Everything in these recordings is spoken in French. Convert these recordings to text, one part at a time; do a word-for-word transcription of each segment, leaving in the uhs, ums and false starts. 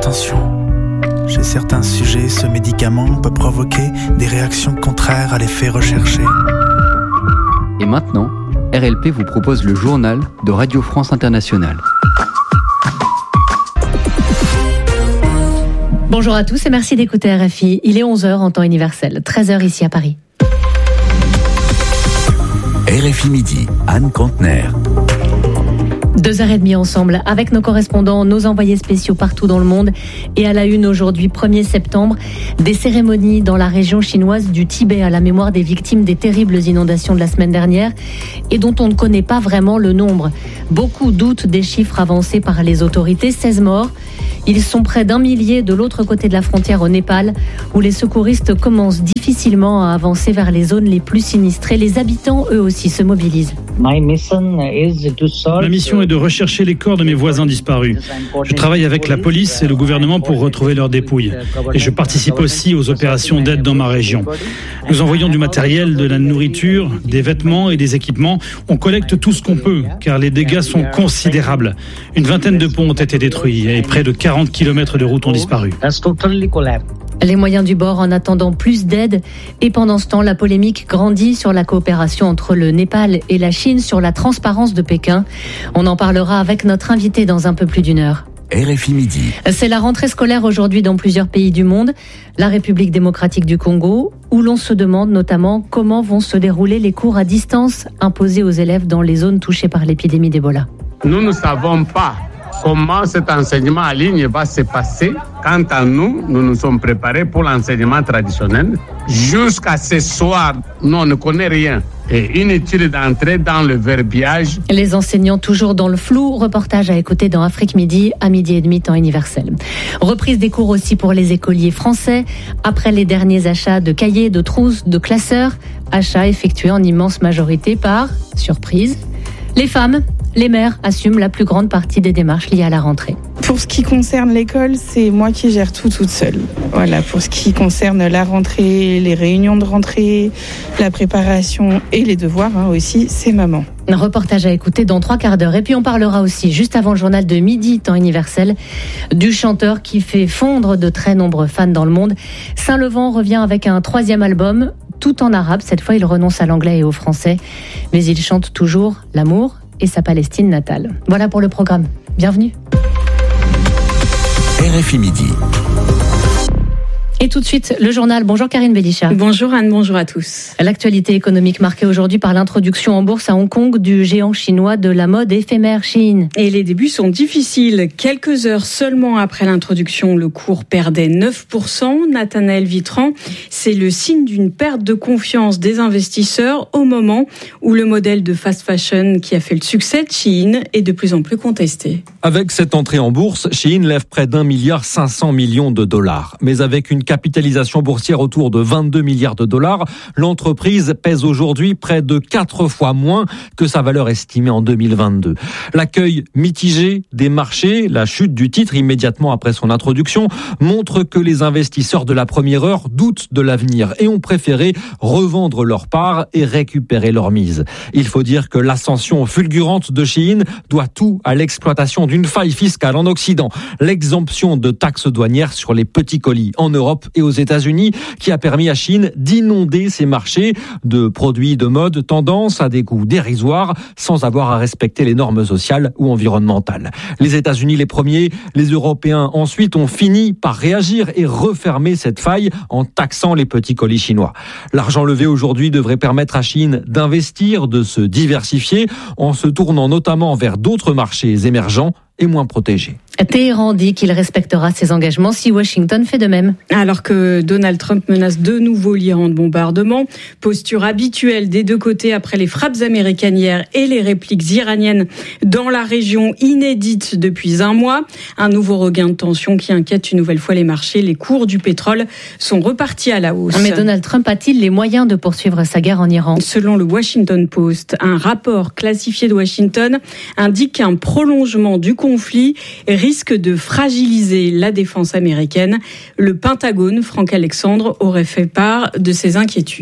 Attention, chez certains sujets, ce médicament peut provoquer des réactions contraires à l'effet recherché. Et maintenant, R L P vous propose le journal de Radio France Internationale. Bonjour à tous et merci d'écouter R F I. Il est onze heures en temps universel, treize heures ici à Paris. R F I Midi, Anne Contener. Deux heures et demie ensemble avec nos correspondants, nos envoyés spéciaux partout dans le monde. Et à la une aujourd'hui, premier septembre, des cérémonies dans la région chinoise du Tibet à la mémoire des victimes des terribles inondations de la semaine dernière et dont on ne connaît pas vraiment le nombre. Beaucoup doutent des chiffres avancés par les autorités, seize morts. Ils sont près d'un millier de l'autre côté de la frontière au Népal, où les secouristes commencent difficilement à avancer vers les zones les plus sinistrées. Les habitants, eux aussi, se mobilisent. Ma mission est de rechercher les corps de mes voisins disparus. Je travaille avec la police et le gouvernement pour retrouver leurs dépouilles. Et je participe aussi aux opérations d'aide dans ma région. Nous envoyons du matériel, de la nourriture, des vêtements et des équipements. On collecte tout ce qu'on peut, car les dégâts sont considérables. Une vingtaine de ponts ont été détruits et près de quarante kilomètres de routes ont disparu. Les moyens du bord en attendant plus d'aide. Et pendant ce temps, la polémique grandit sur la coopération entre le Népal et la Chine sur la transparence de Pékin. On en parlera avec notre invité dans un peu plus d'une heure. R F I Midi. C'est la rentrée scolaire aujourd'hui dans plusieurs pays du monde. La République démocratique du Congo, où l'on se demande notamment comment vont se dérouler les cours à distance imposés aux élèves dans les zones touchées par l'épidémie d'Ebola. Nous ne savons pas comment cet enseignement en ligne va se passer. Quant à nous, nous nous sommes préparés pour l'enseignement traditionnel. Jusqu'à ce soir, nous, on ne connaît rien. Et inutile d'entrer dans le verbiage. Les enseignants toujours dans le flou. Reportage à écouter dans Afrique Midi, à midi et demi, temps universel. Reprise des cours aussi pour les écoliers français. Après les derniers achats de cahiers, de trousses, de classeurs. Achats effectués en immense majorité par, surprise, les femmes. Les mères assument la plus grande partie des démarches liées à la rentrée. Pour ce qui concerne l'école, c'est moi qui gère tout toute seule. Voilà, pour ce qui concerne la rentrée, les réunions de rentrée, la préparation et les devoirs hein, aussi, c'est maman. Un reportage à écouter dans trois quarts d'heure. Et puis on parlera aussi, juste avant le journal de midi, temps universel, du chanteur qui fait fondre de très nombreux fans dans le monde. Saint-Levant revient avec un troisième album, tout en arabe. Cette fois, il renonce à l'anglais et au français. Mais il chante toujours l'amour et sa Palestine natale. Voilà pour le programme. Bienvenue. R F I Midi. Et tout de suite, le journal. Bonjour Karine Bélicha. Bonjour Anne, bonjour à tous. L'actualité économique marquée aujourd'hui par l'introduction en bourse à Hong Kong du géant chinois de la mode éphémère Shein. Et les débuts sont difficiles. Quelques heures seulement après l'introduction, le cours perdait neuf pour cent. Nathanaël Vitran, c'est le signe d'une perte de confiance des investisseurs au moment où le modèle de fast fashion qui a fait le succès de Shein est de plus en plus contesté. Avec cette entrée en bourse, Shein lève près d'un milliard cinq cents millions de dollars. Mais avec une capitalisation boursière autour de vingt-deux milliards de dollars, l'entreprise pèse aujourd'hui près de quatre fois moins que sa valeur estimée en deux mille vingt-deux. L'accueil mitigé des marchés, la chute du titre immédiatement après son introduction, montre que les investisseurs de la première heure doutent de l'avenir et ont préféré revendre leur part et récupérer leur mise. Il faut dire que l'ascension fulgurante de Shein doit tout à l'exploitation d'une faille fiscale en Occident, l'exemption de taxes douanières sur les petits colis en Europe et aux États-Unis, qui a permis à Chine d'inonder ses marchés de produits de mode tendance à des coûts dérisoires sans avoir à respecter les normes sociales ou environnementales. Les États-Unis les premiers, les Européens ensuite ont fini par réagir et refermer cette faille en taxant les petits colis chinois. L'argent levé aujourd'hui devrait permettre à Chine d'investir, de se diversifier en se tournant notamment vers d'autres marchés émergents et moins protégés. Téhéran dit qu'il respectera ses engagements si Washington fait de même. Alors que Donald Trump menace de nouveau l'Iran de bombardement, posture habituelle des deux côtés après les frappes américaines hier et les répliques iraniennes dans la région inédite depuis un mois. Un nouveau regain de tension qui inquiète une nouvelle fois les marchés. Les cours du pétrole sont repartis à la hausse. Mais Donald Trump a-t-il les moyens de poursuivre sa guerre en Iran ? Selon le Washington Post, un rapport classifié de Washington indique qu'un prolongement du conflit risque de fragiliser la défense américaine. Le Pentagone, Franck Alexandre, aurait fait part de ses inquiétudes.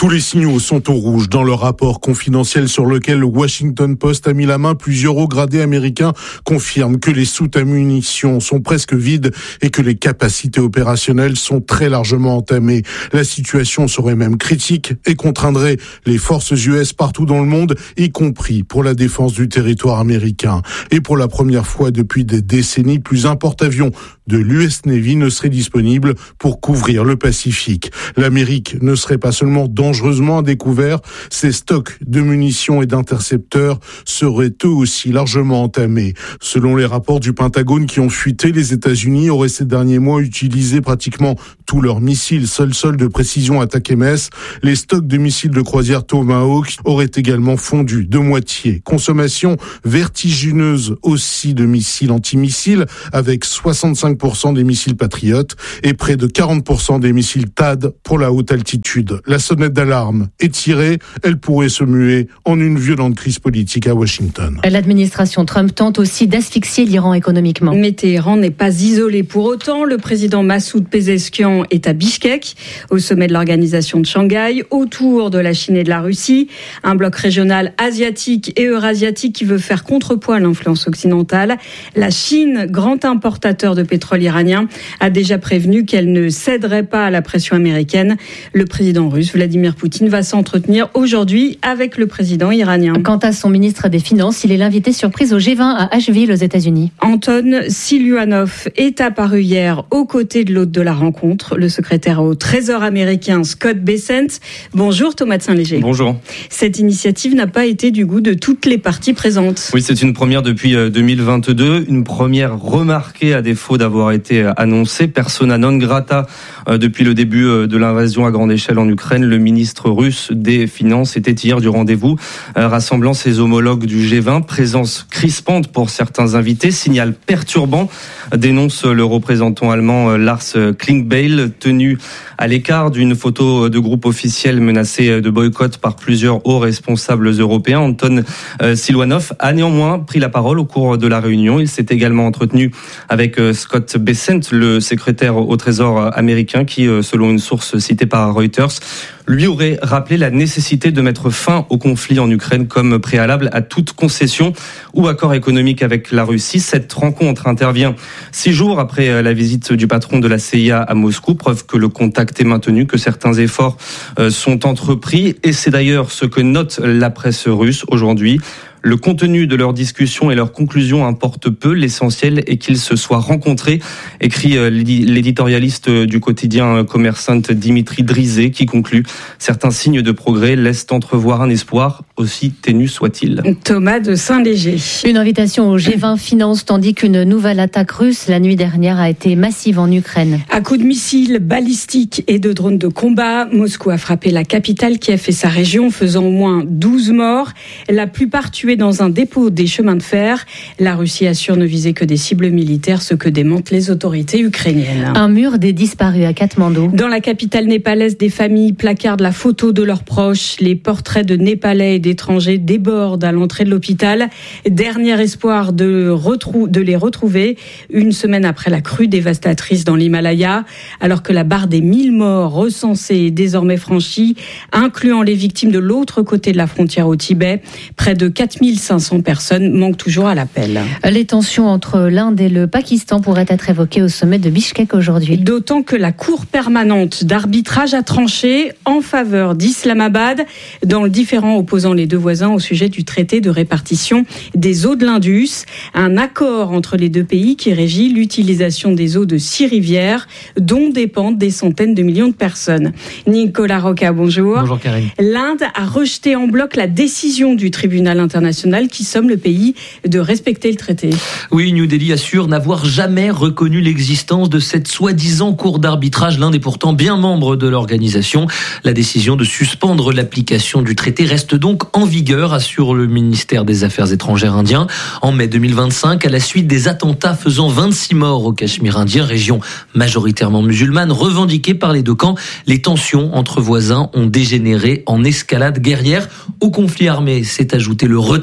Tous les signaux sont au rouge dans le rapport confidentiel sur lequel le Washington Post a mis la main. Plusieurs hauts gradés américains confirment que les soutes à munitions sont presque vides et que les capacités opérationnelles sont très largement entamées. La situation serait même critique et contraindrait les forces U S partout dans le monde, y compris pour la défense du territoire américain. Et pour la première fois depuis des décennies, plus un porte-avions de l'U S Navy ne serait disponible pour couvrir le Pacifique. L'Amérique ne serait pas seulement dangereusement à découvert, ses stocks de munitions et d'intercepteurs seraient eux aussi largement entamés. Selon les rapports du Pentagone qui ont fuité, les États-Unis auraient ces derniers mois utilisé pratiquement tous leurs missiles sol-sol de précision Attack-M S. Les stocks de missiles de croisière Tomahawk auraient également fondu de moitié. Consommation vertigineuse aussi de missiles antimissiles, avec soixante-cinq pour cent des missiles Patriot et près de quarante pour cent des missiles T A D pour la haute altitude. La sonnette d'alarme est tirée, elle pourrait se muer en une violente crise politique à Washington. L'administration Trump tente aussi d'asphyxier l'Iran économiquement. Mais Téhéran n'est pas isolé pour autant. Le président Massoud Pezeshkian est à Bishkek, au sommet de l'organisation de Shanghai, autour de la Chine et de la Russie. Un bloc régional asiatique et eurasiatique qui veut faire contrepoids à l'influence occidentale. La Chine, grand importateur de pétrole iranien, a déjà prévenu qu'elle ne céderait pas à la pression américaine. Le président russe Vladimir Poutine va s'entretenir aujourd'hui avec le président iranien. Quant à son ministre des Finances, il est l'invité surprise au G vingt à Asheville aux États-Unis. Anton Siluanov est apparu hier aux côtés de l'hôte de la rencontre, le secrétaire au Trésor américain Scott Bessent. Bonjour Thomas de Saint-Léger. Bonjour. Cette initiative n'a pas été du goût de toutes les parties présentes. Oui, c'est une première depuis deux mille vingt-deux, une première remarquée à défaut d'avoir été annoncée. Persona non grata depuis le début de l'invasion à grande échelle en Ukraine. Le ministre russe des Finances était hier du rendez-vous, rassemblant ses homologues du G vingt. Présence crispante pour certains invités, signal perturbant, dénonce le représentant allemand Lars Klingbeil, tenu à l'écart d'une photo de groupe officiel menacé de boycott par plusieurs hauts responsables européens. Anton Siluanov a néanmoins pris la parole au cours de la réunion. Il s'est également entretenu avec Scott Bessent, le secrétaire au Trésor américain, qui, selon une source citée par Reuters, lui aurait rappelé la nécessité de mettre fin au conflit en Ukraine comme préalable à toute concession ou accord économique avec la Russie. Cette rencontre intervient six jours après la visite du patron de la C I A à Moscou, preuve que le contact est maintenu, que certains efforts sont entrepris, et c'est d'ailleurs ce que note la presse russe aujourd'hui. Le contenu de leur discussion et leurs conclusions importent peu. L'essentiel est qu'ils se soient rencontrés, écrit l'éditorialiste du quotidien Commerçant Dimitri Drizé, qui conclut « Certains signes de progrès laissent entrevoir un espoir, aussi ténu soit-il ». Thomas de Saint-Léger. Une invitation au G vingt finance, tandis qu'une nouvelle attaque russe la nuit dernière a été massive en Ukraine. À coups de missiles balistiques et de drones de combat, Moscou a frappé la capitale Kiev et sa région, faisant au moins douze morts, la plupart tués dans un dépôt des chemins de fer. La Russie assure ne viser que des cibles militaires, ce que démentent les autorités ukrainiennes. Un mur des disparus à Katmandou. Dans la capitale népalaise, des familles placardent la photo de leurs proches. Les portraits de Népalais et d'étrangers débordent à l'entrée de l'hôpital. Dernier espoir de, retrou- de les retrouver une semaine après la crue dévastatrice dans l'Himalaya. Alors que la barre des mille morts recensés est désormais franchie, incluant les victimes de l'autre côté de la frontière au Tibet, près de quatre mille cinq cents personnes manquent toujours à l'appel. Les tensions entre l'Inde et le Pakistan pourraient être évoquées au sommet de Bishkek aujourd'hui. D'autant que la Cour permanente d'arbitrage a tranché en faveur d'Islamabad dans le différend opposant les deux voisins au sujet du traité de répartition des eaux de l'Indus. Un accord entre les deux pays qui régit l'utilisation des eaux de six rivières dont dépendent des centaines de millions de personnes. Nicolas Roca, bonjour. Bonjour Karine. L'Inde a rejeté en bloc la décision du tribunal international qui somme le pays de respecter le traité. Oui, New Delhi assure n'avoir jamais reconnu l'existence de cette soi-disant cour d'arbitrage. L'Inde est pourtant bien membre de l'organisation. La décision de suspendre l'application du traité reste donc en vigueur, assure le ministère des Affaires étrangères indien. En mai deux mille vingt-cinq, à la suite des attentats faisant vingt-six morts au Cachemire indien, région majoritairement musulmane, revendiquée par les deux camps, les tensions entre voisins ont dégénéré en escalade guerrière. Au conflit armé s'est ajouté le retrait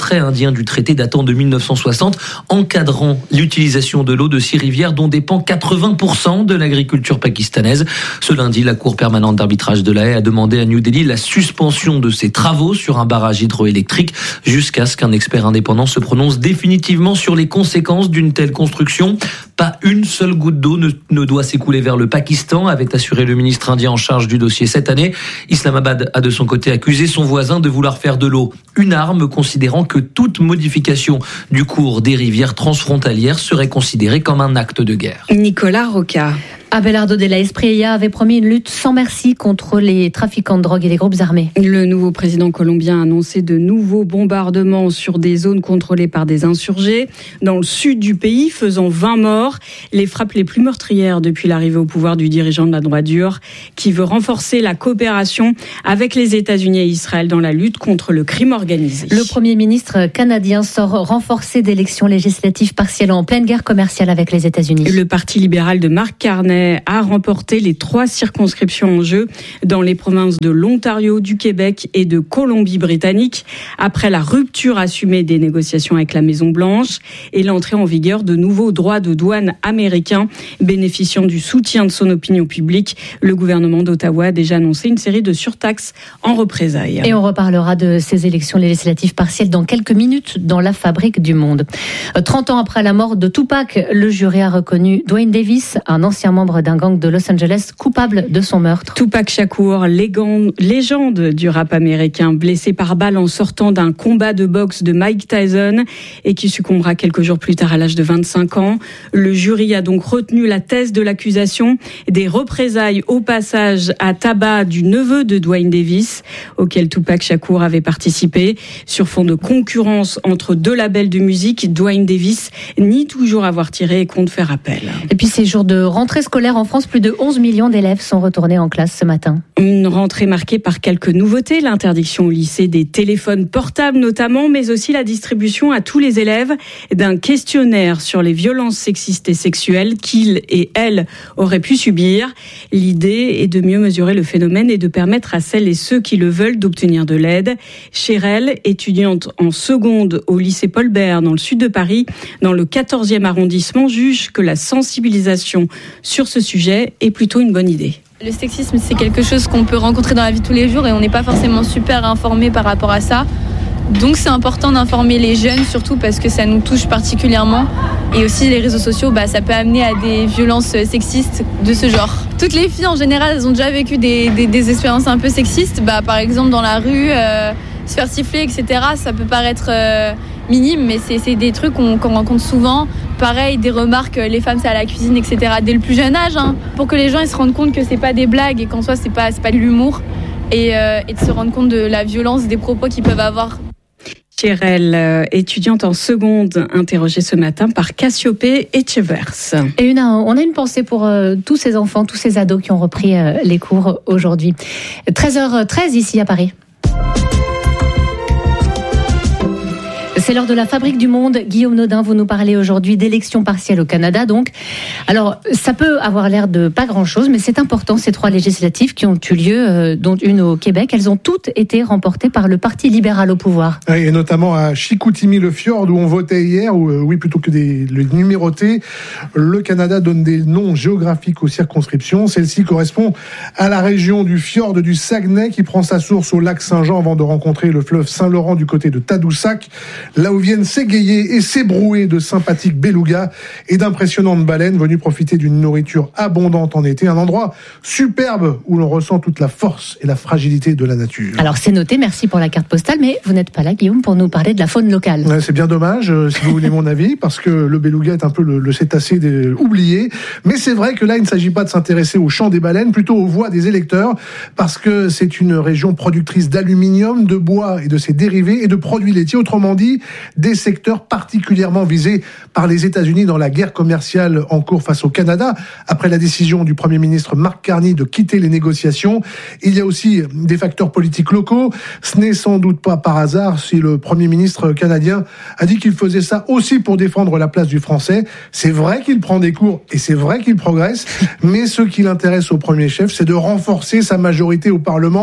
retrait indien du traité datant de mille neuf cent soixante, encadrant l'utilisation de l'eau de six rivières dont dépend quatre-vingts pour cent de l'agriculture pakistanaise. Ce lundi, la Cour permanente d'arbitrage de La Haye a demandé à New Delhi la suspension de ses travaux sur un barrage hydroélectrique jusqu'à ce qu'un expert indépendant se prononce définitivement sur les conséquences d'une telle construction. Pas une seule goutte d'eau ne, ne doit s'écouler vers le Pakistan, avait assuré le ministre indien en charge du dossier cette année. Islamabad a de son côté accusé son voisin de vouloir faire de l'eau une arme, considérant que toute modification du cours des rivières transfrontalières serait considérée comme un acte de guerre. Nicolas Roca. Abelardo de la Espriella avait promis une lutte sans merci contre les trafiquants de drogue et les groupes armés. Le nouveau président colombien a annoncé de nouveaux bombardements sur des zones contrôlées par des insurgés dans le sud du pays, faisant vingt morts. Les frappes les plus meurtrières depuis l'arrivée au pouvoir du dirigeant de la droite dure, qui veut renforcer la coopération avec les États-Unis et Israël dans la lutte contre le crime organisé. Le Premier ministre canadien sort renforcé d'élections législatives partielles en pleine guerre commerciale avec les États-Unis. Le Parti libéral de Mark Carney a remporté les trois circonscriptions en jeu dans les provinces de l'Ontario, du Québec et de Colombie-Britannique, après la rupture assumée des négociations avec la Maison-Blanche et l'entrée en vigueur de nouveaux droits de douane américains bénéficiant du soutien de son opinion publique. Le gouvernement d'Ottawa a déjà annoncé une série de surtaxes en représailles. Et on reparlera de ces élections législatives partielles dans quelques minutes dans la Fabrique du Monde. trente ans après la mort de Tupac, le jury a reconnu Duane Davis, un ancien membre d'un gang de Los Angeles, coupable de son meurtre. Tupac Shakur, légende du rap américain, blessé par balle en sortant d'un combat de boxe de Mike Tyson et qui succombera quelques jours plus tard à l'âge de vingt-cinq ans. Le jury a donc retenu la thèse de l'accusation des représailles au passage à tabac du neveu de Duane Davis, auquel Tupac Shakur avait participé. Sur fond de concurrence entre deux labels de musique, Duane Davis nie toujours avoir tiré et compte faire appel. Et puis ces jours de rentrée scolaire en France, plus de onze millions d'élèves sont retournés en classe ce matin. Une rentrée marquée par quelques nouveautés, l'interdiction au lycée des téléphones portables notamment, mais aussi la distribution à tous les élèves d'un questionnaire sur les violences sexistes et sexuelles qu'ils et elles auraient pu subir. L'idée est de mieux mesurer le phénomène et de permettre à celles et ceux qui le veulent d'obtenir de l'aide. Chérelle, étudiante en seconde au lycée Paul Bert dans le sud de Paris, dans le quatorzième arrondissement, juge que la sensibilisation sur ce sujet est plutôt une bonne idée. Le sexisme, c'est quelque chose qu'on peut rencontrer dans la vie de tous les jours et on n'est pas forcément super informé par rapport à ça. Donc c'est important d'informer les jeunes, surtout parce que ça nous touche particulièrement. Et aussi les réseaux sociaux, bah, ça peut amener à des violences sexistes de ce genre. Toutes les filles en général, elles ont déjà vécu des, des, des expériences un peu sexistes. Bah, par exemple dans la rue, euh, se faire siffler, et cetera. Ça peut paraître euh, minime, mais c'est, c'est des trucs qu'on, qu'on rencontre souvent. Pareil, des remarques, les femmes c'est à la cuisine, et cetera. Dès le plus jeune âge, hein, pour que les gens ils se rendent compte que c'est pas des blagues et qu'en soi c'est pas, c'est pas de l'humour. Et, euh, et de se rendre compte de la violence des propos qu'ils peuvent avoir. Chérelle, étudiante en seconde, interrogée ce matin par Cassiopée et Chevers. Et une, on a une pensée pour euh, tous ces enfants, tous ces ados qui ont repris euh, les cours aujourd'hui. treize heures treize ici à Paris. C'est l'heure de la Fabrique du Monde. Guillaume Nodin, vous nous parlez aujourd'hui d'élections partielles au Canada, donc. Alors, ça peut avoir l'air de pas grand-chose, mais c'est important, ces trois législatives qui ont eu lieu, euh, dont une au Québec, elles ont toutes été remportées par le Parti libéral au pouvoir. Et notamment à Chicoutimi-le-Fjord, où on votait hier, où, euh, oui, plutôt que des, le numéroter, le Canada donne des noms géographiques aux circonscriptions. Celle-ci correspond à la région du fjord du Saguenay, qui prend sa source au lac Saint-Jean avant de rencontrer le fleuve Saint-Laurent du côté de Tadoussac. Là où viennent s'égayer et s'ébrouer de sympathiques belugas et d'impressionnantes baleines venues profiter d'une nourriture abondante en été. Un endroit superbe où l'on ressent toute la force et la fragilité de la nature. Alors c'est noté, merci pour la carte postale, mais vous n'êtes pas là, Guillaume, pour nous parler de la faune locale. Ouais, c'est bien dommage, euh, si vous voulez mon avis, parce que le beluga est un peu le, le cétacé des, oublié. Mais c'est vrai que là, il ne s'agit pas de s'intéresser au chant des baleines, plutôt aux voix des électeurs, parce que c'est une région productrice d'aluminium, de bois et de ses dérivés, et de produits laitiers, autrement dit, des secteurs particulièrement visés par les États-Unis dans la guerre commerciale en cours face au Canada. Après la décision du Premier ministre Mark Carney de quitter les négociations, il y a aussi des facteurs politiques locaux. Ce n'est sans doute pas par hasard si le Premier ministre canadien a dit qu'il faisait ça aussi pour défendre la place du français. C'est vrai qu'il prend des cours et c'est vrai qu'il progresse, mais ce qui l'intéresse au premier chef, c'est de renforcer sa majorité au Parlement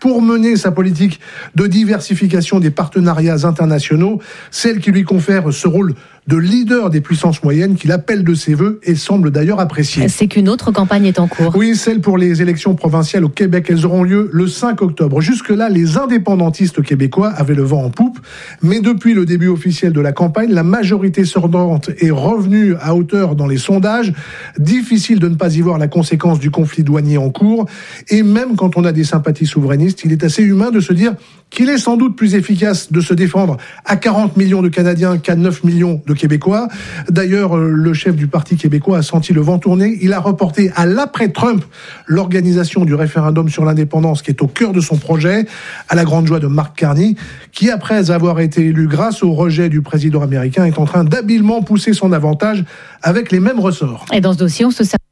pour mener sa politique de diversification des partenariats internationaux, celle qui lui confère ce rôle de leader des puissances moyennes qu'il appelle de ses voeux et semble d'ailleurs apprécier. C'est qu'une autre campagne est en cours. Oui, celle pour les élections provinciales au Québec. Elles auront lieu le cinq octobre. Jusque-là, les indépendantistes québécois avaient le vent en poupe. Mais depuis le début officiel de la campagne, la majorité sortante est revenue à hauteur dans les sondages. Difficile de ne pas y voir la conséquence du conflit douanier en cours. Et même quand on a des sympathies souverainistes, il est assez humain de se dire qu'il est sans doute plus efficace de se défendre à quarante millions de Canadiens qu'à neuf millions de Québécois. D'ailleurs, le chef du Parti québécois a senti le vent tourner. Il a reporté à l'après-Trump l'organisation du référendum sur l'indépendance qui est au cœur de son projet, à la grande joie de Mark Carney, qui, après avoir été élu grâce au rejet du président américain, est en train d'habilement pousser son avantage avec les mêmes ressorts. Et dans ce dossier, on se sert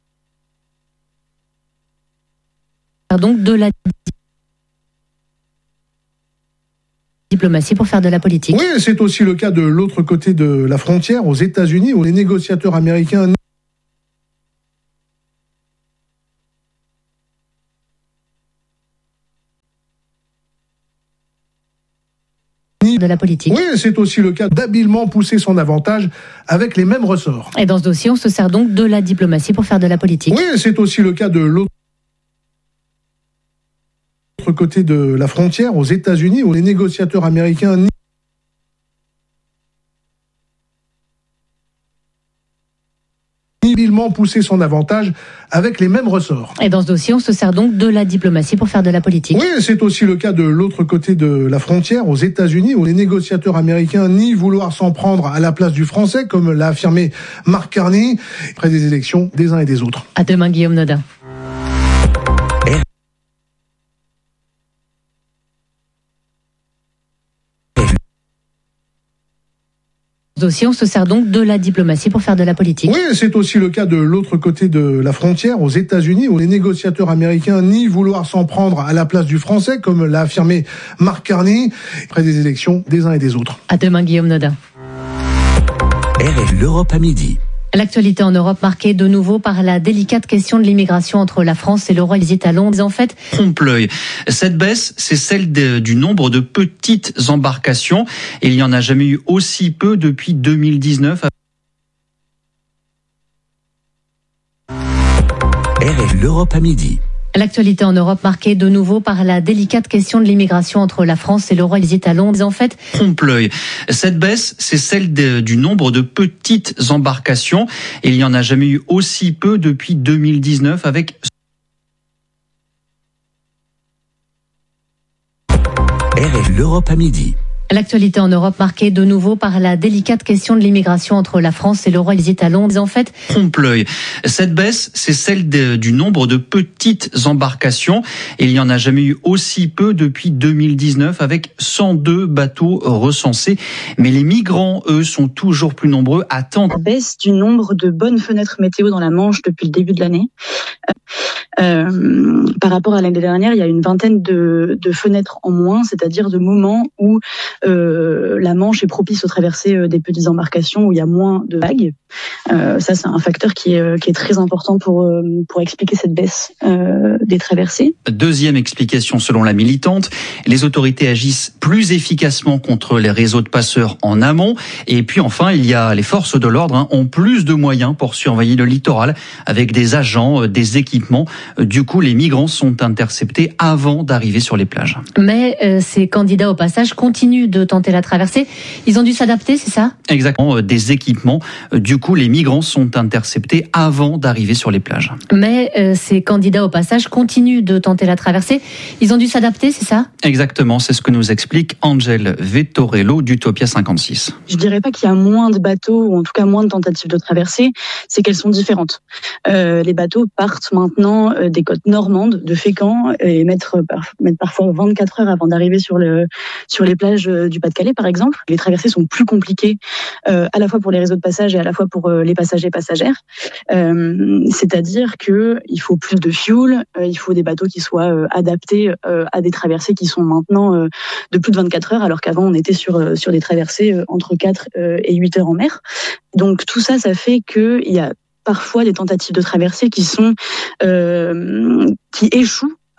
donc de la diplomatie pour faire de la politique. Oui, c'est aussi le cas de l'autre côté de la frontière, aux États-Unis, où les négociateurs américains de la politique. Oui, c'est aussi le cas d'habilement pousser son avantage avec les mêmes ressorts. Et dans ce dossier, on se sert donc de la diplomatie pour faire de la politique. Oui, c'est aussi le cas de l'autre côté de la frontière, aux États-Unis, où les négociateurs américains habilement pousser son avantage avec les mêmes ressorts. Et dans ce dossier, on se sert donc de la diplomatie pour faire de la politique. Oui, c'est aussi le cas de l'autre côté de la frontière, aux États-Unis, où les négociateurs américains nient vouloir s'en prendre à la place du français, comme l'a affirmé Mark Carney, près des élections des uns et des autres. À demain, Guillaume Nodin. Dossier, on se sert donc de la diplomatie pour faire de la politique. Oui, c'est aussi le cas de l'autre côté de la frontière, aux États-Unis, où les négociateurs américains nient vouloir s'en prendre à la place du français, comme l'a affirmé Mark Carney, près des élections des uns et des autres. À demain, Guillaume Nodin. L'Europe à midi. L'actualité en Europe marquée de nouveau par la délicate question de l'immigration entre la France et le Royaume-Uni à Londres. En fait, trompe-l'œil. Cette baisse, c'est celle de, du nombre de petites embarcations. Et il n'y en a jamais eu aussi peu depuis deux mille dix-neuf. L'Europe à midi. L'actualité en Europe marquée de nouveau par la délicate question de l'immigration entre la France et le Royaume-Uni à Londres. En fait, trompe-l'œil. Cette baisse, c'est celle de, du nombre de petites embarcations. Et il n'y en a jamais eu aussi peu depuis deux mille dix-neuf avec L'Europe à midi. L'actualité en Europe marquée de nouveau par la délicate question de l'immigration entre la France et le Royaume-Uni à Londres. En fait, trompe-l'œil. Cette baisse, c'est celle de, du nombre de petites embarcations. Et il n'y en a jamais eu aussi peu depuis deux mille dix-neuf avec cent deux bateaux recensés. Mais les migrants, eux, sont toujours plus nombreux à tenter. La baisse du nombre de bonnes fenêtres météo dans la Manche depuis le début de l'année. Euh, par rapport à l'année dernière, il y a une vingtaine de, de fenêtres en moins, c'est-à-dire de moments où euh, la Manche est propice aux traversées euh, des petites embarcations, où il y a moins de vagues. Euh, ça, c'est un facteur qui est, qui est très important pour, euh, pour expliquer cette baisse euh, des traversées. Deuxième explication selon la militante, les autorités agissent plus efficacement contre les réseaux de passeurs en amont. Et puis enfin, il y a les forces de l'ordre hein, ont plus de moyens pour surveiller le littoral avec des agents, des équipements. Du coup, les migrants sont interceptés avant d'arriver sur les plages. Mais euh, ces candidats au passage continuent de tenter la traversée. Ils ont dû s'adapter, c'est ça ? Exactement, des équipements. Du coup, les migrants sont interceptés avant d'arriver sur les plages. Mais euh, ces candidats au passage continuent de tenter la traversée. Ils ont dû s'adapter, c'est ça ? Exactement, c'est ce que nous explique Angel Vettorello d'Utopia cinquante-six. Je dirais pas qu'il y a moins de bateaux, ou en tout cas moins de tentatives de traversée, c'est qu'elles sont différentes. Euh, les bateaux partent maintenant euh, des côtes normandes, de Fécamp, et mettent, mettent parfois vingt-quatre heures avant d'arriver sur, le, sur les plages du Pas-de-Calais, par exemple. Les traversées sont plus compliquées, euh, à la fois pour les réseaux de passage et à la fois pour euh, les passagers et passagères. Euh, c'est-à-dire qu'il faut plus de fuel, euh, il faut des bateaux qui soient euh, adaptés euh, à des traversées qui sont maintenant euh, de plus de vingt-quatre heures, alors qu'avant on était sur, euh, sur des traversées euh, entre quatre euh, et huit heures en mer. Donc tout ça, ça fait qu'il y a parfois des tentatives de traversée qui sont euh, qui échouent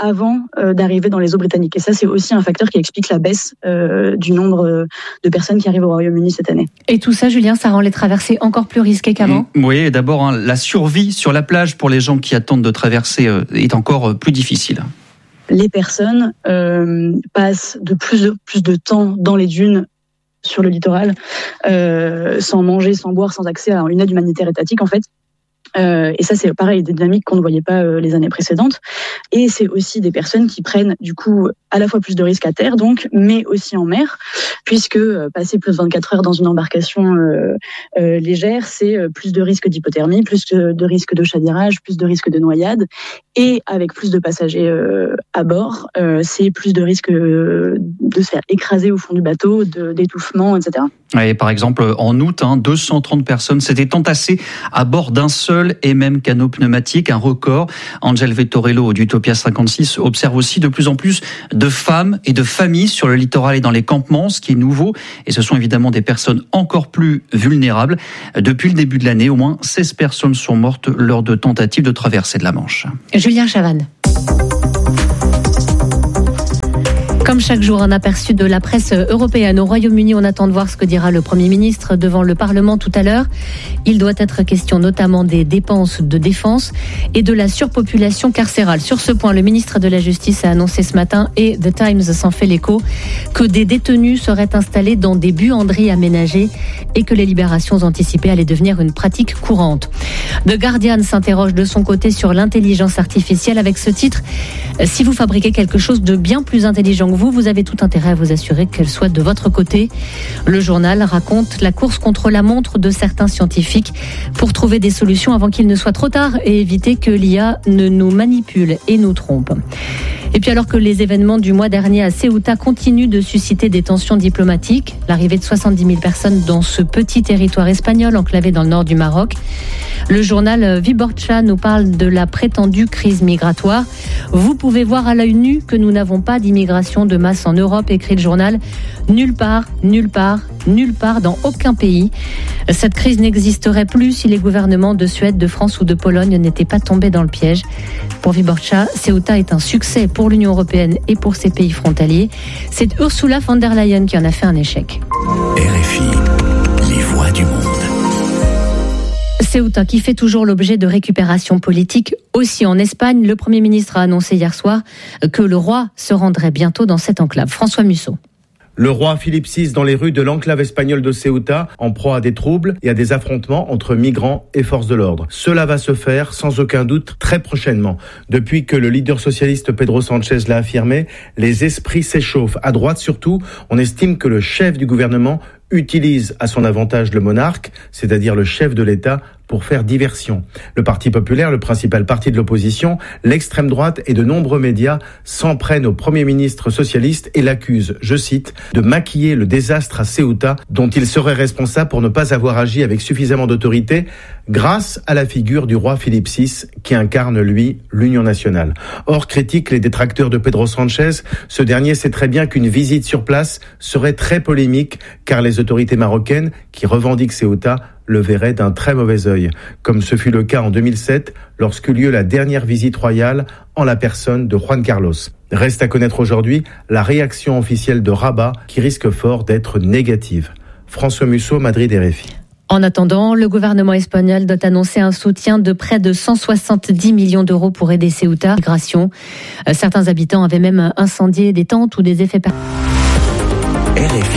avant euh, d'arriver dans les eaux britanniques. Et ça, c'est aussi un facteur qui explique la baisse euh, du nombre de personnes qui arrivent au Royaume-Uni cette année. Et tout ça, Julien, ça rend les traversées encore plus risquées qu'avant ? Oui, d'abord, hein, la survie sur la plage pour les gens qui attendent de traverser euh, est encore euh, plus difficile. Les personnes euh, passent de plus, de plus de temps dans les dunes sur le littoral, euh, sans manger, sans boire, sans accès à une aide humanitaire étatique en fait. Euh, et ça, c'est pareil, des dynamiques qu'on ne voyait pas euh, les années précédentes. Et c'est aussi des personnes qui prennent du coup à la fois plus de risques à terre, donc, mais aussi en mer, puisque euh, passer plus de vingt-quatre heures dans une embarcation euh, euh, légère, c'est euh, plus de risques d'hypothermie, plus de, de risques de chavirage, plus de risques de noyade. Et avec plus de passagers euh, à bord, euh, c'est plus de risques euh, de se faire écraser au fond du bateau, de, d'étouffement, et cetera. Et par exemple, en août, hein, deux cent trente personnes s'étaient entassées à bord d'un seul et même canot pneumatique, un record. Angel Vettorello d'Utopia cinquante-six observe aussi de plus en plus de femmes et de familles sur le littoral et dans les campements, ce qui est nouveau. Et ce sont évidemment des personnes encore plus vulnérables. Depuis le début de l'année, au moins seize personnes sont mortes lors de tentatives de traversée de la Manche. Julien Chavannes. Comme chaque jour, un aperçu de la presse européenne. Au Royaume-Uni, on attend de voir ce que dira le Premier ministre devant le Parlement tout à l'heure. Il doit être question notamment des dépenses de défense et de la surpopulation carcérale. Sur ce point, le ministre de la Justice a annoncé ce matin, et The Times s'en fait l'écho, que des détenus seraient installés dans des buanderies aménagées et que les libérations anticipées allaient devenir une pratique courante. The Guardian s'interroge de son côté sur l'intelligence artificielle avec ce titre « Si vous fabriquez quelque chose de bien plus intelligent que vous, vous avez tout intérêt à vous assurer qu'elle soit de votre côté ». Le journal raconte la course contre la montre de certains scientifiques pour trouver des solutions avant qu'il ne soit trop tard et éviter que l'I A ne nous manipule et nous trompe. Et puis alors que les événements du mois dernier à Ceuta continuent de susciter des tensions diplomatiques, l'arrivée de soixante-dix mille personnes dans ce petit territoire espagnol enclavé dans le nord du Maroc, le journal Wyborcza nous parle de la prétendue crise migratoire. Vous pouvez voir à l'œil nu que nous n'avons pas d'immigration de masse en Europe, écrit le journal. Nulle part, nulle part, nulle part dans aucun pays. Cette crise n'existerait plus si les gouvernements de Suède, de France ou de Pologne n'étaient pas tombés dans le piège. Pour Wyborcza, Ceuta est un succès pour l'Union européenne et pour ses pays frontaliers. C'est Ursula von der Leyen qui en a fait un échec. R F I, les voix du monde. Ceuta qui fait toujours l'objet de récupération politique aussi en Espagne. Le Premier ministre a annoncé hier soir que le roi se rendrait bientôt dans cette enclave. François Musso. Le roi Philippe six dans les rues de l'enclave espagnole de Ceuta, en proie à des troubles et à des affrontements entre migrants et forces de l'ordre. Cela va se faire sans aucun doute très prochainement. Depuis que le leader socialiste Pedro Sánchez l'a affirmé, les esprits s'échauffent. À droite surtout, on estime que le chef du gouvernement utilise à son avantage le monarque, c'est-à-dire le chef de l'État, pour faire diversion. Le Parti populaire, le principal parti de l'opposition, l'extrême droite et de nombreux médias s'en prennent au Premier ministre socialiste et l'accusent, je cite, de maquiller le désastre à Ceuta dont il serait responsable pour ne pas avoir agi avec suffisamment d'autorité grâce à la figure du roi Philippe six qui incarne, lui, l'Union nationale. Or, critiquent les détracteurs de Pedro Sánchez, ce dernier sait très bien qu'une visite sur place serait très polémique car les autorités marocaines qui revendiquent Ceuta le verrait d'un très mauvais œil, comme ce fut le cas en deux mille sept, lorsqu'eut lieu la dernière visite royale en la personne de Juan Carlos. Reste à connaître aujourd'hui la réaction officielle de Rabat, qui risque fort d'être négative. François Musso, Madrid, R F I. En attendant, le gouvernement espagnol doit annoncer un soutien de près de cent soixante-dix millions d'euros pour aider Ceuta. Migration. Certains habitants avaient même incendié des tentes ou des effets... R F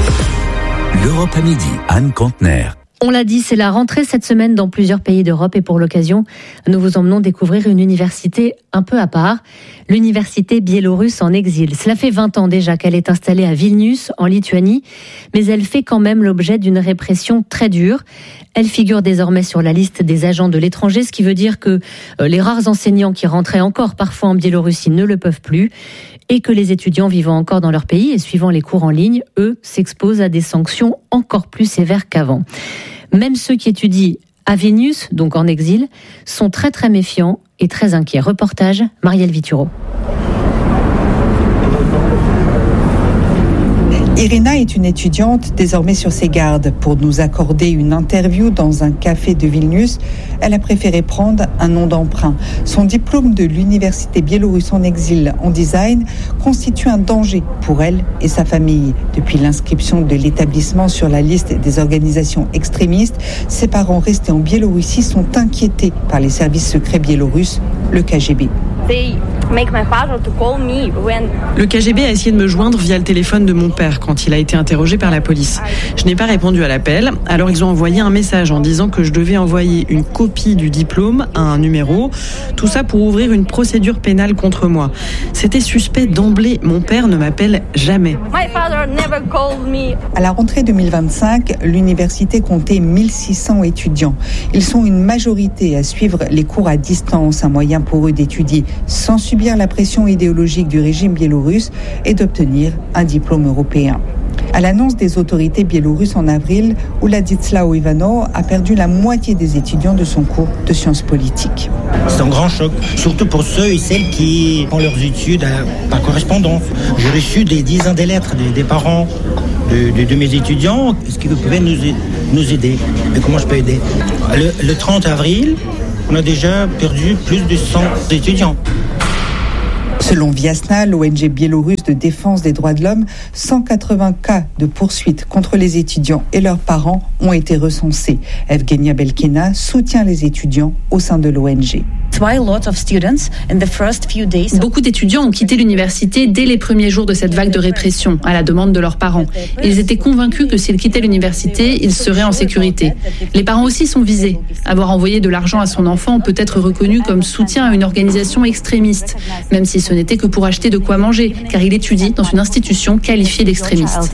I. L'Europe à midi, Anne Contener. On l'a dit, c'est la rentrée cette semaine dans plusieurs pays d'Europe et pour l'occasion, nous vous emmenons découvrir une université un peu à part, l'université biélorusse en exil. Cela fait vingt ans déjà qu'elle est installée à Vilnius, en Lituanie, mais elle fait quand même l'objet d'une répression très dure. Elle figure désormais sur la liste des agents de l'étranger, ce qui veut dire que les rares enseignants qui rentraient encore parfois en Biélorussie ne le peuvent plus et que les étudiants vivant encore dans leur pays et suivant les cours en ligne, eux, s'exposent à des sanctions encore plus sévères qu'avant. Même ceux qui étudient à Vilnius, donc en exil, sont très très méfiants et très inquiets. Reportage, Marielle Vituro. Irina est une étudiante désormais sur ses gardes. Pour nous accorder une interview dans un café de Vilnius, elle a préféré prendre un nom d'emprunt. Son diplôme de l'université biélorusse en exil en design constitue un danger pour elle et sa famille. Depuis l'inscription de l'établissement sur la liste des organisations extrémistes, ses parents restés en Biélorussie sont inquiétés par les services secrets biélorusses, le K G B. Le K G B a essayé de me joindre via le téléphone de mon père quand il a été interrogé par la police. Je n'ai pas répondu à l'appel, alors ils ont envoyé un message en disant que je devais envoyer une copie du diplôme à un numéro, tout ça pour ouvrir une procédure pénale contre moi. C'était suspect d'emblée, mon père ne m'appelle jamais. À la rentrée deux mille vingt-cinq, l'université comptait mille six cents étudiants. Ils sont une majorité à suivre les cours à distance, un moyen pour eux d'étudier sans subir la pression idéologique du régime biélorusse et d'obtenir un diplôme européen. À l'annonce des autorités biélorusses en avril, Władysław Iwanow a perdu la moitié des étudiants de son cours de sciences politiques. C'est un grand choc, surtout pour ceux et celles qui font leurs études par correspondance. J'ai reçu des dizaines de lettres des, des parents de, de, de mes étudiants. Est-ce que vous pouvez nous, nous aider? Et comment je peux aider? Le, le trente avril, on a déjà perdu plus de cent étudiants. Selon Viasna, l'O N G biélorusse de défense des droits de l'homme, cent quatre-vingts cas de poursuites contre les étudiants et leurs parents ont été recensés. Evgenia Belkina soutient les étudiants au sein de l'O N G. Beaucoup d'étudiants ont quitté l'université dès les premiers jours de cette vague de répression, à la demande de leurs parents. Ils étaient convaincus que s'ils quittaient l'université, ils seraient en sécurité. Les parents aussi sont visés. Avoir envoyé de l'argent à son enfant peut être reconnu comme soutien à une organisation extrémiste, même si ce n'était que pour acheter de quoi manger, car il étudie dans une institution qualifiée d'extrémiste.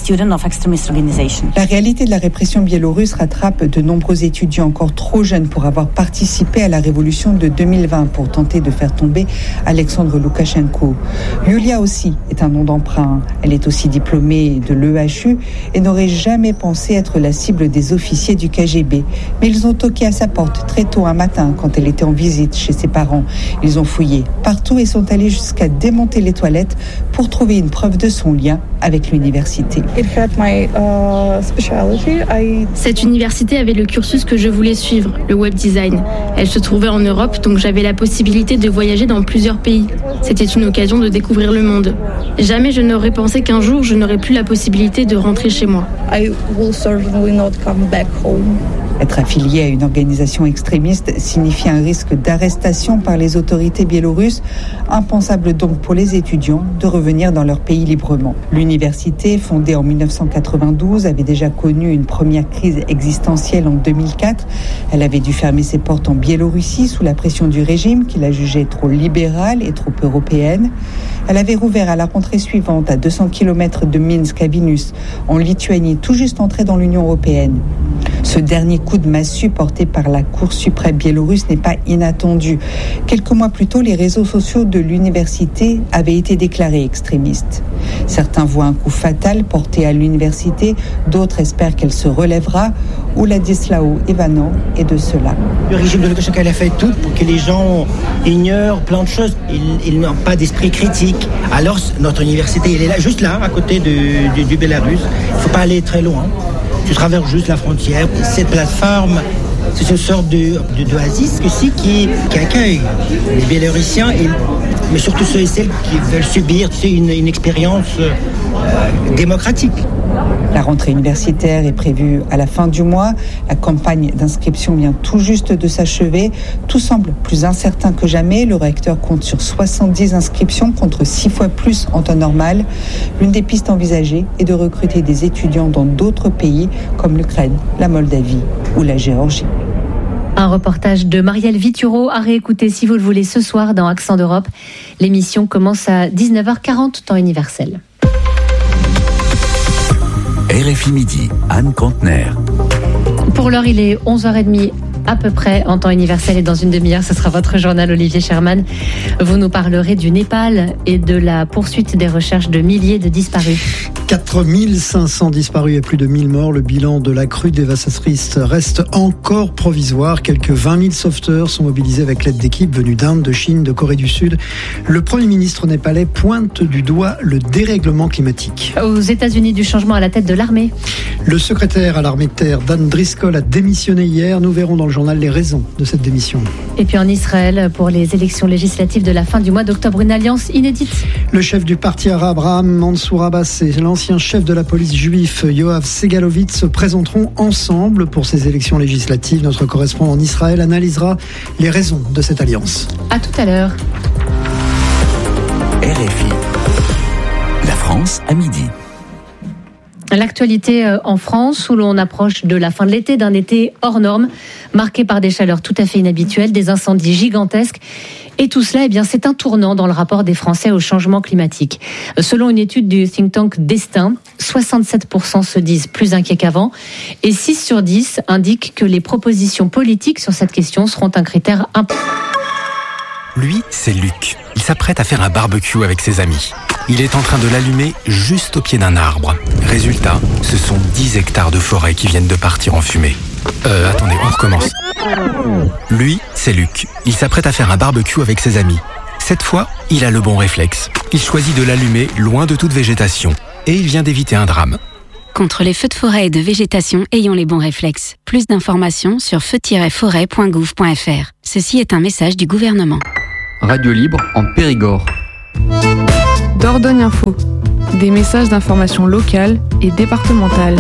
La réalité de la répression biélorusse rattrape de nombreux étudiants encore trop jeunes pour avoir participé à la révolution de deux mille vingt pour tenter de faire tomber Alexandre Loukachenko. Yulia aussi est un nom d'emprunt. Elle est aussi diplômée de l'E H U et n'aurait jamais pensé être la cible des officiers du K G B. Mais ils ont toqué à sa porte très tôt un matin quand elle était en visite chez ses parents. Ils ont fouillé partout et sont allés jusqu'à démonter les toilettes pour trouver une preuve de son lien avec l'université. Cette université avait le cursus que je voulais suivre, le web design. Elle se trouvait en Europe, donc j'avais la possibilité de voyager dans plusieurs pays. C'était une occasion de découvrir le monde. Jamais je n'aurais pensé qu'un jour je n'aurais plus la possibilité de rentrer chez moi. Être affilié à une organisation extrémiste signifie un risque d'arrestation par les autorités biélorusses, impensable donc pour les étudiants de revenir dans leur pays librement. L'université, fondée en mille neuf cent quatre-vingt-douze, avait déjà connu une première crise existentielle en deux mille quatre. Elle avait dû fermer ses portes en Biélorussie sous la pression du régime qui la jugeait trop libérale et trop européenne. Elle avait rouvert à la rentrée suivante à deux cents kilomètres de Minsk à Vilnius, en Lituanie, tout juste entrée dans l'Union européenne. Ce dernier coup de massue porté par la Cour suprême biélorusse n'est pas inattendu. Quelques mois plus tôt, les réseaux sociaux de l'université avaient été déclarés extrémistes. Certains voient un coup fatal porté à l'université, d'autres espèrent qu'elle se relèvera. Władysław Iwanow est de cela. Le régime de Loukachenko a fait tout pour que les gens ignorent plein de choses. Ils, ils n'ont pas d'esprit critique. Alors notre université, elle est là, juste là, à côté de, de, du Bélarus. Il ne faut pas aller très loin. Tu traverses juste la frontière. Cette plateforme, c'est une sorte de, de d'oasis aussi qui, qui accueille les Bélorussiens, et, mais surtout ceux et celles qui veulent subir tu sais, une, une expérience euh, démocratique. La rentrée universitaire est prévue à la fin du mois. La campagne d'inscription vient tout juste de s'achever. Tout semble plus incertain que jamais. Le recteur compte sur soixante-dix inscriptions contre six fois plus en temps normal. L'une des pistes envisagées est de recruter des étudiants dans d'autres pays comme l'Ukraine, la Moldavie ou la Géorgie. Un reportage de Marielle Vituro à réécouter si vous le voulez ce soir dans Accent d'Europe. L'émission commence à dix-neuf heures quarante temps universel. R F I Midi, Anne Contener. Pour l'heure, il est onze heures trente à peu près en temps universel et dans une demi-heure, ce sera votre journal Olivier Sherman. Vous nous parlerez du Népal et de la poursuite des recherches de milliers de disparus. quatre mille cinq cents disparus et plus de mille morts. Le bilan de la crue dévastatrice reste encore provisoire. Quelques vingt mille sauveteurs sont mobilisés avec l'aide d'équipes venues d'Inde, de Chine, de Corée du Sud. Le Premier ministre népalais pointe du doigt le dérèglement climatique. Aux États-Unis, du changement à la tête de l'armée. Le secrétaire à l'armée de terre, Dan Driscoll, a démissionné hier. Nous verrons dans le journal les raisons de cette démission. Et puis en Israël, pour les élections législatives de la fin du mois d'octobre, une alliance inédite. Le chef du parti arabe, Abraham Mansour Abbas, et l'ancien chef de la police juif, Yoav Segalovitch, se présenteront ensemble pour ces élections législatives. Notre correspondant en Israël analysera les raisons de cette alliance. À tout à l'heure. R F I. La France à midi. L'actualité en France, où l'on approche de la fin de l'été, d'un été hors norme, marqué par des chaleurs tout à fait inhabituelles, des incendies gigantesques. Et tout cela, eh bien, c'est un tournant dans le rapport des Français au changement climatique. Selon une étude du think tank Destin, soixante-sept pour cent se disent plus inquiets qu'avant et six sur dix indiquent que les propositions politiques sur cette question seront un critère important. Lui, c'est Luc. Il s'apprête à faire un barbecue avec ses amis. Il est en train de l'allumer juste au pied d'un arbre. Résultat, ce sont dix hectares de forêt qui viennent de partir en fumée. Euh, attendez, on recommence. Lui, c'est Luc. Il s'apprête à faire un barbecue avec ses amis. Cette fois, il a le bon réflexe. Il choisit de l'allumer loin de toute végétation. Et il vient d'éviter un drame. Contre les feux de forêt et de végétation, ayons les bons réflexes. Plus d'informations sur feu tiret forêt point gouv point f r. Ceci est un message du gouvernement. Radio Libre en Périgord. Dordogne Info. Des messages d'information locale et départementale.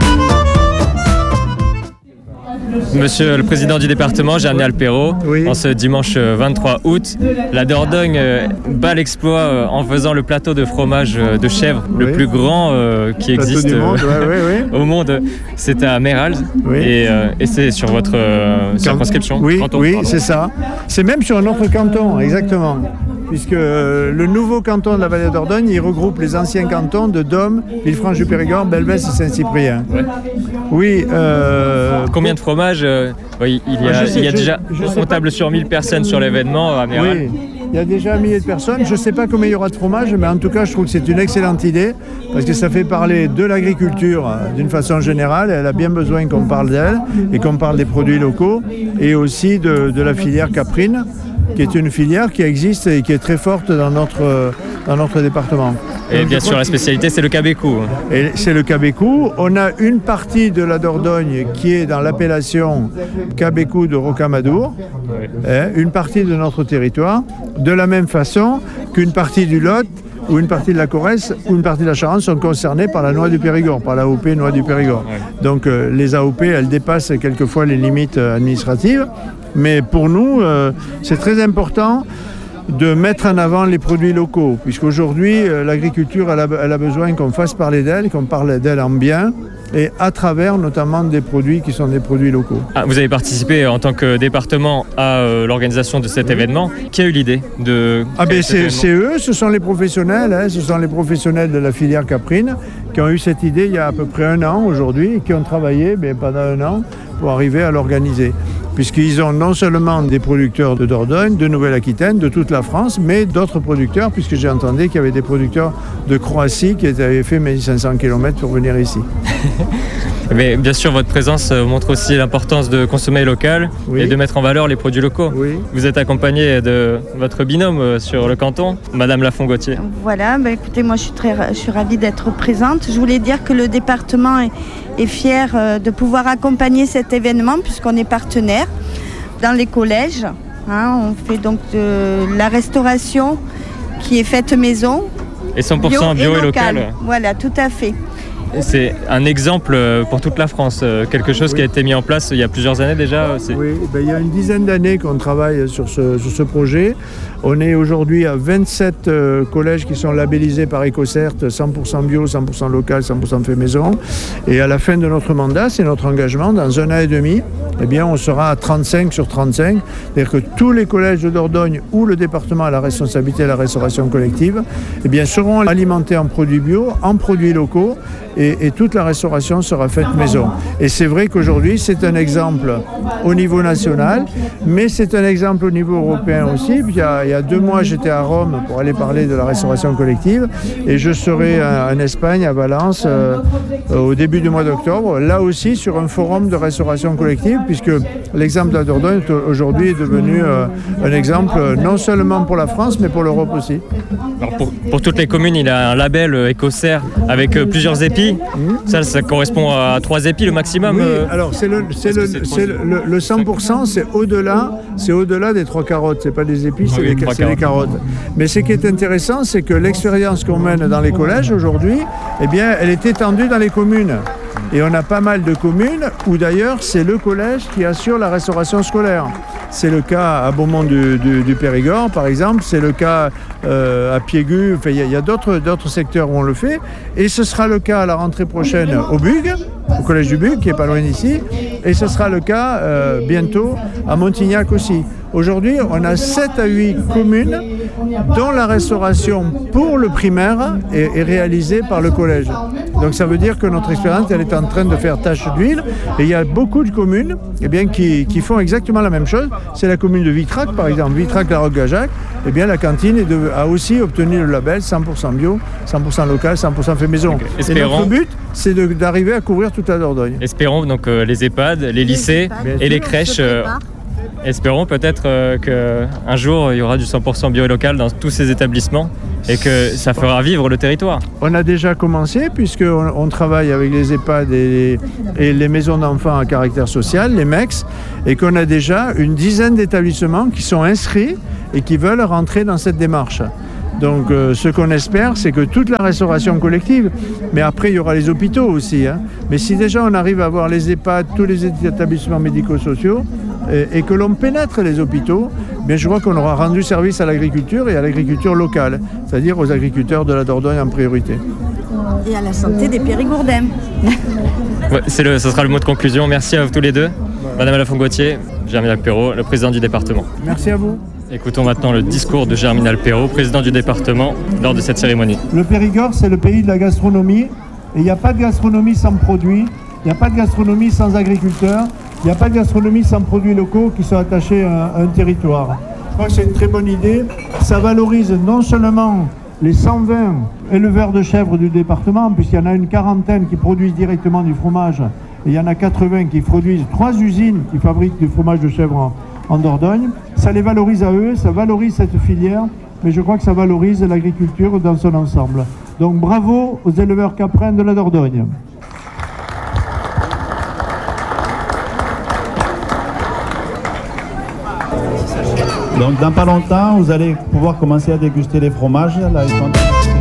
Monsieur le président du département, Gernial Perrault, oui. En ce dimanche vingt-trois août, la Dordogne bat l'exploit en faisant le plateau de fromage de chèvre, oui. Le plus grand euh, qui plateau existe monde, ouais, ouais, ouais. au monde. C'est à Mérals, oui. et, euh, et c'est sur votre euh, circonscription. Oui, canton, oui c'est ça. C'est même sur un autre canton, exactement. Puisque le nouveau canton de la vallée de Dordogne, il regroupe les anciens cantons de Dôme, Villefranche-du-Périgord, Belvès et Saint-Cyprien. Ouais. Oui. Euh, Combien de fromages euh, oui, il y a, sais, il y a je, déjà, on table sur mille personnes sur l'événement à Mérals. Oui, il y a déjà un millier de personnes. Je ne sais pas combien il y aura de fromage, mais en tout cas, je trouve que c'est une excellente idée, parce que ça fait parler de l'agriculture d'une façon générale. Elle a bien besoin qu'on parle d'elle et qu'on parle des produits locaux, et aussi de, de la filière caprine, qui est une filière qui existe et qui est très forte dans notre, dans notre département. Et bien sûr, la spécialité, c'est le cabécou. Et c'est le cabécou. On a une partie de la Dordogne qui est dans l'appellation cabécou de Rocamadour, oui. hein, une partie de notre territoire, de la même façon qu'une partie du Lot ou une partie de la Corrèze ou une partie de la Charente sont concernés par la noix du Périgord, par l'A O P noix du Périgord. Ouais. Donc euh, les A O P, elles dépassent quelquefois les limites euh, administratives, mais pour nous, euh, c'est très important de mettre en avant les produits locaux, puisqu'aujourd'hui, euh, l'agriculture, elle a, elle a besoin qu'on fasse parler d'elle, qu'on parle d'elle en bien, et à travers notamment des produits qui sont des produits locaux. Ah, vous avez participé en tant que département à euh, l'organisation de cet oui. événement. Qui a eu l'idée de Ah ben c'est, c'est eux, ce sont les professionnels, hein, ce sont les professionnels de la filière caprine qui ont eu cette idée il y a à peu près un an aujourd'hui, et qui ont travaillé ben, pendant un an pour arriver à l'organiser. Puisqu'ils ont non seulement des producteurs de Dordogne, de Nouvelle-Aquitaine, de toute la France, mais d'autres producteurs, puisque j'ai entendu qu'il y avait des producteurs de Croatie qui avaient fait mille cinq cents kilomètres pour venir ici. Mais bien sûr, votre présence montre aussi l'importance de consommer local oui. et de mettre en valeur les produits locaux. Oui. Vous êtes accompagné de votre binôme sur le canton, Madame Lafont-Gauthier. Voilà, bah écoutez, moi je suis, très, je suis ravie d'être présente. Je voulais dire que le département est, est fier de pouvoir accompagner cet événement puisqu'on est partenaire dans les collèges. Hein, on fait donc de la restauration qui est faite maison. Et cent pour cent bio, bio et local. local. Voilà, tout à fait. C'est un exemple pour toute la France, quelque chose oui. qui a été mis en place il y a plusieurs années déjà. C'est... Oui, ben, il y a une dizaine d'années qu'on travaille sur ce, sur ce projet. On est aujourd'hui à vingt-sept euh, collèges qui sont labellisés par EcoCert, cent pour cent bio, cent pour cent local, cent pour cent fait maison. Et à la fin de notre mandat, c'est notre engagement, dans un an et demi, eh bien, on sera à trente-cinq sur trente-cinq. C'est-à-dire que tous les collèges de Dordogne où le département a la responsabilité de la restauration collective eh bien, seront alimentés en produits bio, en produits locaux. et, et toute la restauration sera faite maison. Et c'est vrai qu'aujourd'hui, c'est un exemple au niveau national, mais c'est un exemple au niveau européen aussi. Il y a, il y a deux mois, j'étais à Rome pour aller parler de la restauration collective et je serai en Espagne, à Valence, euh, au début du mois d'octobre, là aussi sur un forum de restauration collective, puisque l'exemple de la Dordogne aujourd'hui est devenu euh, un exemple non seulement pour la France, mais pour l'Europe aussi. Alors pour, pour toutes les communes, il a un label euh, Écossaire avec euh, plusieurs épis. Mmh. Ça, ça correspond à trois épis le maximum. Oui, euh... alors c'est le, c'est le, c'est c'est le, le, le cent pour cent, c'est au-delà, c'est au-delà des trois carottes. C'est pas des épis, c'est, oui, les, c'est les carottes. Mais ce qui est intéressant, c'est que l'expérience qu'on mène dans les collèges aujourd'hui, eh bien, elle est étendue dans les communes. Et on a pas mal de communes où d'ailleurs c'est le collège qui assure la restauration scolaire. C'est le cas à Beaumont du, du, du Périgord par exemple, c'est le cas euh, à Piégu, enfin, il y a, y a d'autres, d'autres secteurs où on le fait. Et ce sera le cas à la rentrée prochaine au Bug, au collège du Bug qui est pas loin d'ici. Et ce sera le cas euh, bientôt à Montignac aussi. Aujourd'hui, on a sept à huit communes dont la restauration pour le primaire est, est réalisée par le collège. Donc ça veut dire que notre expérience, elle est en train de faire tache d'huile. Et il y a beaucoup de communes eh bien, qui, qui font exactement la même chose. C'est la commune de Vitrac, par exemple, Vitrac-la-Roque-Gajac. Eh bien, la cantine est de, a aussi obtenu le label cent pour cent bio, cent pour cent local, cent pour cent fait maison. Okay. Et notre but, c'est de, d'arriver à couvrir toute la Dordogne. Espérons donc euh, les EHPAD, les lycées les et les crèches. Euh, espérons peut-être euh, qu'un jour, il y aura du cent pour cent bio et local dans tous ces établissements et que ça fera vivre le territoire. On a déjà commencé puisqu'on on travaille avec les EHPAD et les, et les maisons d'enfants à caractère social, les M E X, et qu'on a déjà une dizaine d'établissements qui sont inscrits et qui veulent rentrer dans cette démarche. Donc euh, ce qu'on espère, c'est que toute la restauration collective, mais après il y aura les hôpitaux aussi, hein. Mais si déjà on arrive à avoir les EHPAD, tous les établissements médico-sociaux, et, et que l'on pénètre les hôpitaux, bien je crois qu'on aura rendu service à l'agriculture et à l'agriculture locale, c'est-à-dire aux agriculteurs de la Dordogne en priorité. Et à la santé des Périgourdins. Ouais, c'est le, ce sera le mot de conclusion. Merci à vous tous les deux. Madame Lafont-Gauthier, Germinal Perrault, le président du département. Merci à vous. Écoutons maintenant le discours de Germinal Perrault, président du département, lors de cette cérémonie. Le Périgord, c'est le pays de la gastronomie. Et il n'y a pas de gastronomie sans produits, il n'y a pas de gastronomie sans agriculteurs, il n'y a pas de gastronomie sans produits locaux qui sont attachés à un territoire. Je crois que c'est une très bonne idée. Ça valorise non seulement les cent vingt éleveurs de chèvres du département, puisqu'il y en a une quarantaine qui produisent directement du fromage, et il y en a quatre-vingts qui produisent trois usines qui fabriquent du fromage de chèvre en, en Dordogne. Ça les valorise à eux, ça valorise cette filière, mais je crois que ça valorise l'agriculture dans son ensemble. Donc bravo aux éleveurs caprins de la Dordogne. Donc dans pas longtemps, vous allez pouvoir commencer à déguster les fromages. Là, ils sont...